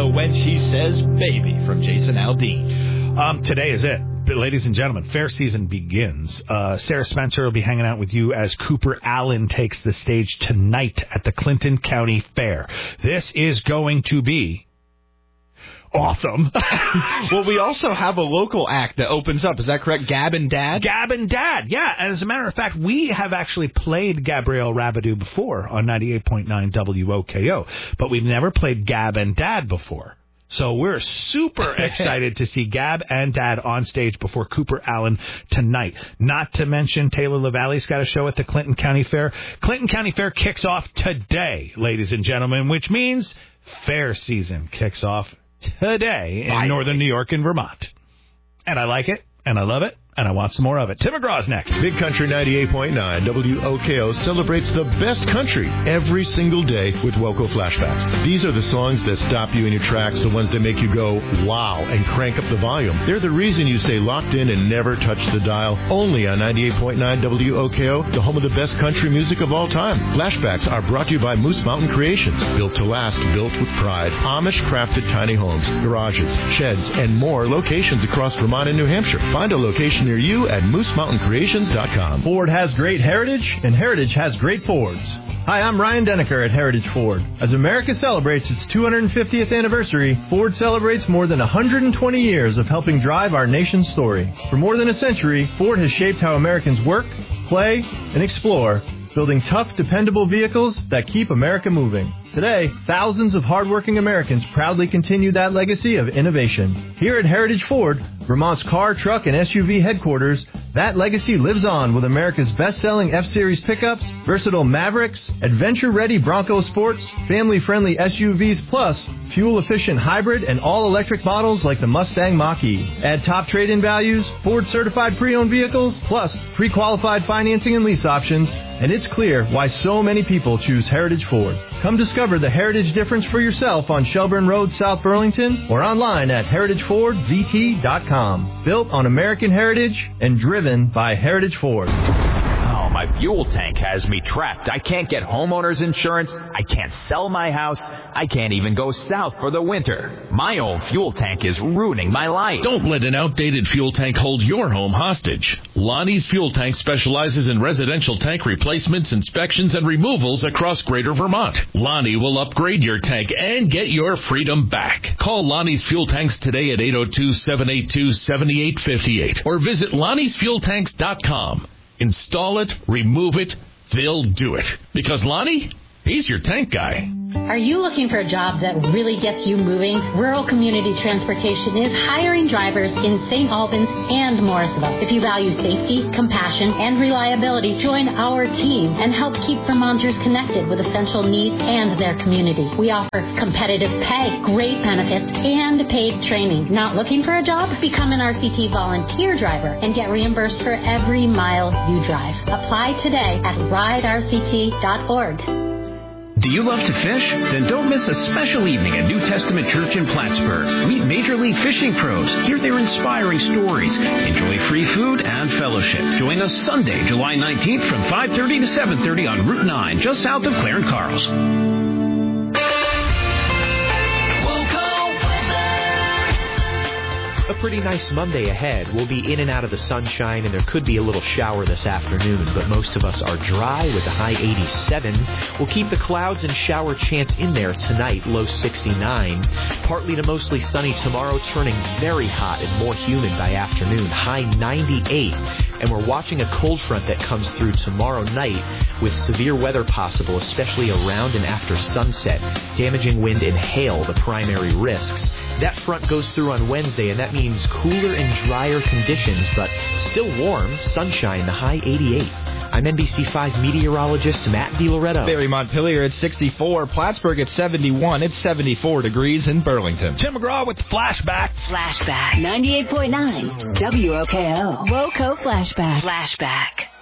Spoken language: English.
know when she says baby from Jason Aldean. Today is it. Ladies and gentlemen, fair season begins. Sarah Spencer will be hanging out with you as Cooper Allen takes the stage tonight at the Clinton County Fair. This is going to be awesome. Well, we also have a local act that opens up. Is that correct? Gab and Dad? Gab and Dad, yeah. And as a matter of fact, we have actually played Gabrielle Rabideau before on 98.9 WOKO, but we've never played Gab and Dad before. So we're super excited to see Gab and Dad on stage before Cooper Allen tonight. Not to mention Taylor LaValle's got a show at the Clinton County Fair. Clinton County Fair kicks off today, ladies and gentlemen, which means fair season kicks off today in northern New York and Vermont. And I like it, and I love it, and I want some more of it. Tim McGraw's next. Big Country 98.9 WOKO celebrates the best country every single day with WOKO flashbacks. These are the songs that stop you in your tracks, the ones that make you go, wow, and crank up the volume. They're the reason you stay locked in and never touch the dial. Only on 98.9 WOKO, the home of the best country music of all time. Flashbacks are brought to you by Moose Mountain Creations. Built to last, built with pride. Amish-crafted tiny homes, garages, sheds, and more locations across Vermont and New Hampshire. Find a location near you at moosemountainCreations.com. Ford has great heritage, and heritage has great Fords. Hi, I'm Ryan Deneker at Heritage Ford. As America celebrates its 250th anniversary, Ford celebrates more than 120 years of helping drive our nation's story. For more than a century, Ford has shaped how Americans work, play, and explore, building tough, dependable vehicles that keep America moving. Today, thousands of hardworking Americans proudly continue that legacy of innovation. Here at Heritage Ford, Vermont's car, truck, and SUV headquarters, that legacy lives on with America's best-selling F-Series pickups, versatile Mavericks, adventure-ready Bronco Sports, family-friendly SUVs, plus fuel-efficient hybrid and all-electric models like the Mustang Mach-E. Add top trade-in values, Ford-certified pre-owned vehicles, plus pre-qualified financing and lease options, and it's clear why so many people choose Heritage Ford. Come discover the Heritage difference for yourself on Shelburne Road, South Burlington, or online at heritagefordvt.com. Built on American heritage and driven by Heritage Ford. Oh, my fuel tank has me trapped. I can't get homeowner's insurance. I can't sell my house. I can't even go south for the winter. My old fuel tank is ruining my life. Don't let an outdated fuel tank hold your home hostage. Lonnie's Fuel Tank specializes in residential tank replacements, inspections, and removals across Greater Vermont. Lonnie will upgrade your tank and get your freedom back. Call Lonnie's Fuel Tanks today at 802-782-7858 or visit Lonnie'sFuelTanks.com. Install it, remove it, they'll do it. Because Lonnie, he's your tank guy. Are you looking for a job that really gets you moving? Rural Community Transportation is hiring drivers in St. Albans and Morrisville. If you value safety, compassion, and reliability, join our team and help keep Vermonters connected with essential needs and their community. We offer competitive pay, great benefits, and paid training. Not looking for a job? Become an RCT volunteer driver and get reimbursed for every mile you drive. Apply today at riderct.org. Do you love to fish? Then don't miss a special evening at New Testament Church in Plattsburgh. Meet Major League Fishing pros. Hear their inspiring stories. Enjoy free food and fellowship. Join us Sunday, July 19th from 5:30 to 7:30 on Route 9, just south of Clarence Carls. A pretty nice Monday ahead. We'll be in and out of the sunshine, and there could be a little shower this afternoon, but most of us are dry with a high 87. We'll keep the clouds and shower chance in there tonight, low 69. Partly to mostly sunny tomorrow, turning very hot and more humid by afternoon, high 98. And we're watching a cold front that comes through tomorrow night with severe weather possible, especially around and after sunset. Damaging wind and hail, the primary risks. That front goes through on Wednesday, and that means cooler and drier conditions, but still warm, sunshine, the high 88. I'm NBC5 meteorologist Matt DiLoretto. Barry Montpelier at 64, Plattsburgh at 71, it's 74 degrees in Burlington. Tim McGraw with the Flashback. Flashback, 98.9 WOKO. WOKO Flashback. Flashback.